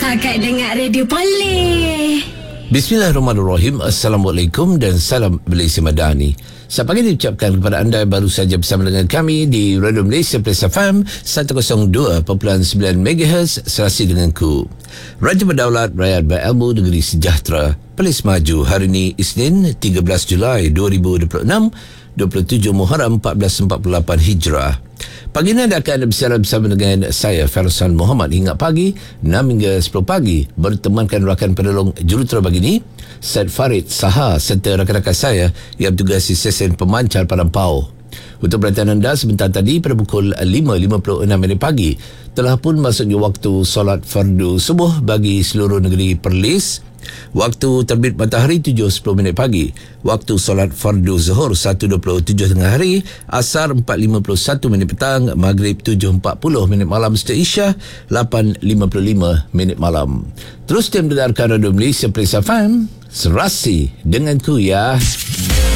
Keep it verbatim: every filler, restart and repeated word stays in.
Akak dengar radio boleh. Bismillahirrahmanirrahim. Assalamualaikum dan salam Malaysia Madani. Selamat pagi diucapkan kepada anda yang baru saja bersama dengan kami di Radio Malaysia Plus F M seratus dua perpuluhan sembilan megahertz serasi denganku. Raja Berdaulat, Rakyat Berilmu, Negeri Sejahtera, Perlis Maju. Hari ini Isnin tiga belas Julai dua ribu dua puluh enam, dua puluh tujuh Muharram empat belas empat puluh lapan Hijrah. Pagi ini anda akan berbicara bersama dengan saya, Farzan Muhammad, hingga pagi enam hingga sepuluh pagi, bertemankan rakan penolong jurutera pagi ini, Syed Farid Saha, serta rakan-rakan saya yang bertugas di stesen pemancar Padang Pau. Untuk perhatian anda, sebentar tadi pada pukul lima lima puluh enam minit pagi telah pun masuknya waktu solat fardu subuh bagi seluruh negeri Perlis. Waktu terbit matahari tujuh sepuluh minit pagi. Waktu solat fardu zuhur satu dua puluh tujuh tengah hari. Asar empat lima puluh satu minit petang. Maghrib tujuh empat puluh minit malam serta Isya lapan lima puluh lima minit malam. Terus dia mendengarkan Radio Malaysia Plus F M, serasi denganku ya.